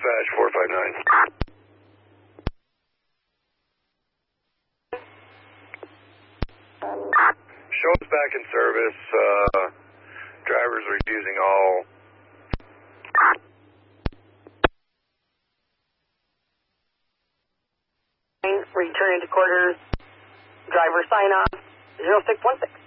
dispatch 459. Show us back in service. Drivers refusing all. Returning to quarters. Driver sign off 0616.